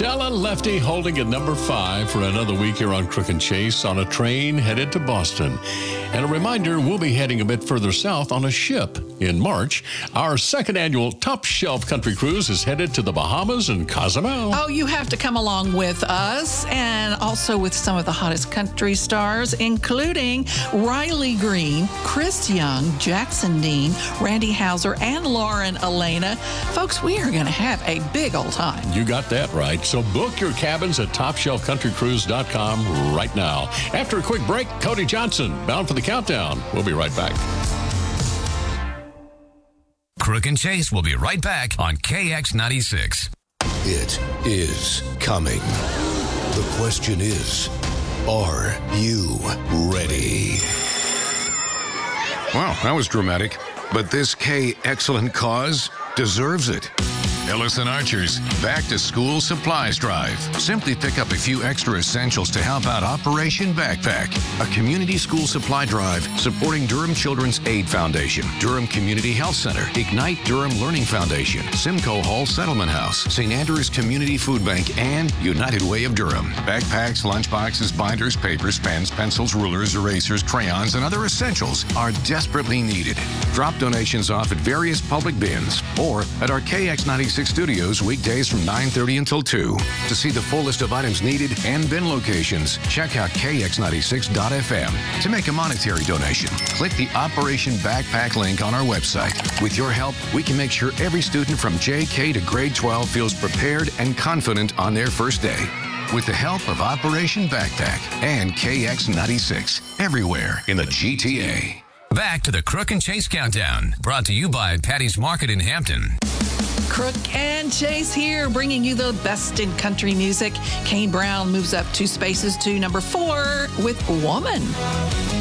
Stella Lefty holding at number 5 for another week here on Crook and Chase on a train headed to Boston. And a reminder, we'll be heading a bit further south on a ship in March. Our second annual Top Shelf Country Cruise is headed to the Bahamas and Cozumel. Oh, you have to come along with us and also with some of the hottest country stars, including Riley Green, Chris Young, Jackson Dean, Randy Houser, and Lauren Elena. Folks, we are going to have a big old time. You got that right. So book your cabins at TopShelfCountryCruise.com right now. After a quick break, Cody Johnson, bound for the countdown. We'll be right back. Crook and Chase will be right back on KX96. It is coming. The question is, are you ready? Wow, that was dramatic. But this K excellent cause deserves it. Ellison Archer's Back to School Supplies Drive. Simply pick up a few extra essentials to help out Operation Backpack, a community school supply drive supporting Durham Children's Aid Foundation, Durham Community Health Center, Ignite Durham Learning Foundation, Simcoe Hall Settlement House, St. Andrews Community Food Bank, and United Way of Durham. Backpacks, lunchboxes, binders, papers, pens, pencils, rulers, erasers, crayons, and other essentials are desperately needed. Drop donations off at various public bins or at our KX96 studios weekdays from 9:30 until 2. To see the full list of items needed and bin locations, check out KX96.FM. To make a monetary donation, click the Operation Backpack link on our website. With your help, we can make sure every student from JK to grade 12 feels prepared and confident on their first day. With the help of Operation Backpack and KX96, everywhere in the GTA. Back to the Crook and Chase Countdown, brought to you by Patty's Market in Hampton. Crook and Chase here, bringing you the best in country music. Kane Brown moves up 2 spaces to number 4 with Woman.